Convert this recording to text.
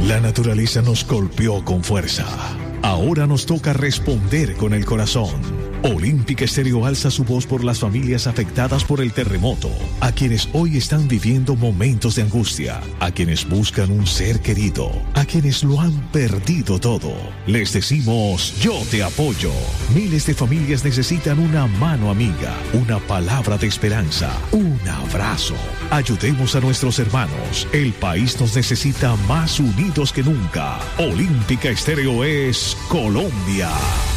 La naturaleza nos golpeó con fuerza. Ahora nos toca responder con el corazón. Olímpica Estéreo alza su voz por las familias afectadas por el terremoto, a quienes hoy están viviendo momentos de angustia, a quienes buscan un ser querido, a quienes lo han perdido todo. Les decimos, yo te apoyo. Miles de familias necesitan una mano amiga, una palabra de esperanza, un abrazo. Ayudemos a nuestros hermanos. El país nos necesita más unidos que nunca. Olímpica Estéreo es Colombia.